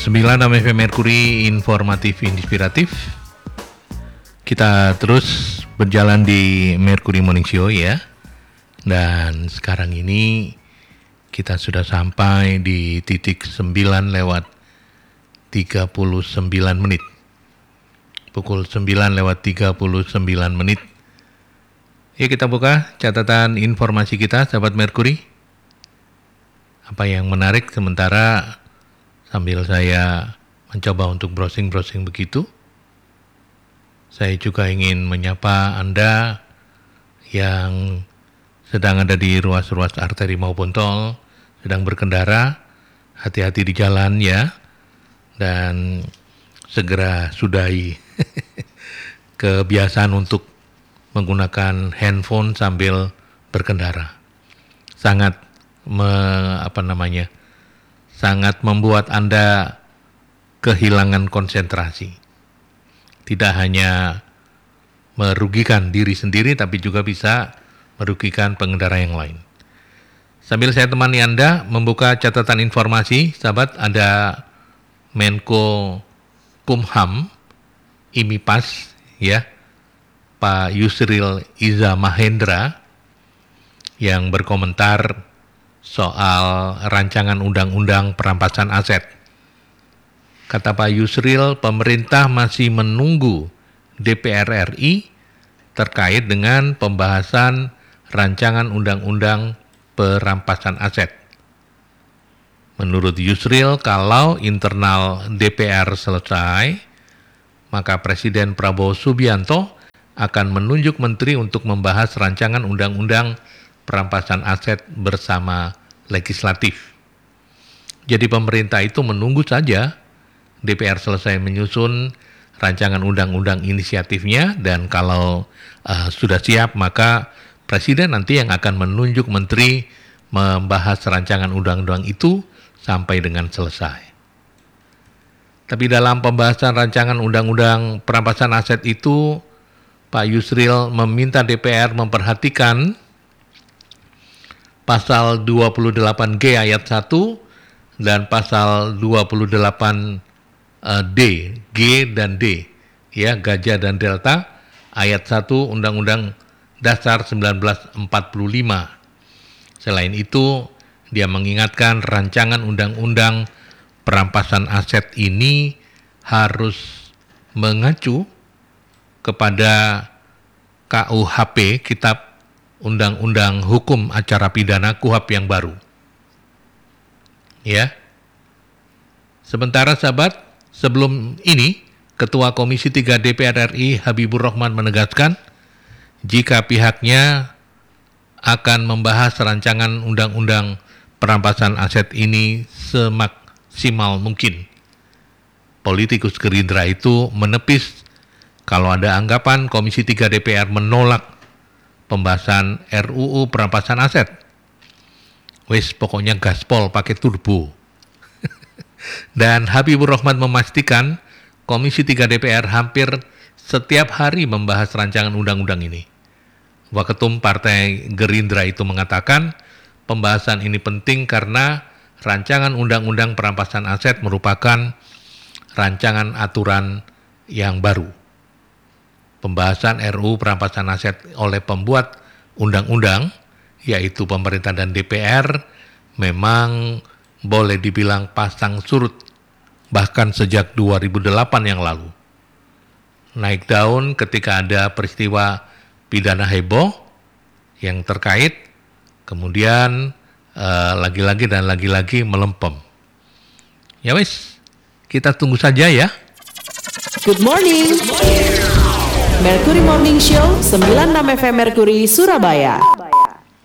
106,9 FM Merkuri, informatif inspiratif. Kita terus berjalan di Merkuri Morning Show ya. Dan sekarang ini kita sudah sampai di titik 9:39 menit. Pukul 9:39 menit. Yuk kita buka catatan informasi kita, sahabat Merkuri. Apa yang menarik sementara sambil saya mencoba untuk browsing begitu. Saya juga ingin menyapa Anda yang sedang ada di ruas-ruas arteri maupun tol, sedang berkendara, hati-hati di jalan ya, dan segera sudahi kebiasaan untuk menggunakan handphone sambil berkendara. Sangat sangat membuat Anda kehilangan konsentrasi. Tidak hanya merugikan diri sendiri, tapi juga bisa merugikan pengendara yang lain. Sambil saya temani Anda membuka catatan informasi, sahabat, ada Menko Kumham, IMIPAS, ya, Pak Yusril Iza Mahendra, yang berkomentar soal rancangan undang-undang perampasan aset. Kata Pak Yusril, pemerintah masih menunggu DPR RI terkait dengan pembahasan rancangan undang-undang perampasan aset. Menurut Yusril, kalau internal DPR selesai, maka Presiden Prabowo Subianto akan menunjuk menteri untuk membahas rancangan undang-undang perampasan aset bersama legislatif. Jadi pemerintah itu menunggu saja DPR selesai menyusun rancangan undang-undang inisiatifnya, dan kalau sudah siap maka Presiden nanti yang akan menunjuk menteri membahas rancangan undang-undang itu sampai dengan selesai. Tapi dalam pembahasan rancangan undang-undang perampasan aset itu, Pak Yusril meminta DPR memperhatikan pasal 28G ayat 1 dan pasal 28D, G dan D, ya, Gajah dan Delta, ayat 1 Undang-Undang Dasar 1945. Selain itu, dia mengingatkan rancangan undang-undang perampasan aset ini harus mengacu kepada KUHP, Kitab Undang-Undang Hukum Acara Pidana KUHP yang baru. Ya. Sementara sahabat, sebelum ini, Ketua Komisi 3 DPR RI Habibur Rahman menegaskan jika pihaknya akan membahas rancangan undang-undang perampasan aset ini semaksimal mungkin. Politikus Gerindra itu menepis kalau ada anggapan Komisi 3 DPR menolak pembahasan RUU perampasan aset. Wes pokoknya gaspol pakai turbo. Dan Habibur Rahman memastikan Komisi 3 DPR hampir setiap hari membahas rancangan undang-undang ini. Waketum Partai Gerindra itu mengatakan pembahasan ini penting karena rancangan undang-undang perampasan aset merupakan rancangan aturan yang baru. Pembahasan RUU perampasan aset oleh pembuat undang-undang, yaitu pemerintah dan DPR, memang boleh dibilang pasang surut, bahkan sejak 2008 yang lalu. Naik daun ketika ada peristiwa pidana heboh yang terkait, kemudian lagi-lagi melempem. Ya wis, kita tunggu saja ya. Good morning. Merkuri Morning Show 96 FM Merkuri Surabaya.